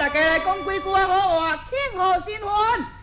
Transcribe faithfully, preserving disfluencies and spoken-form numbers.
大家来讲几句好话，庆贺新婚。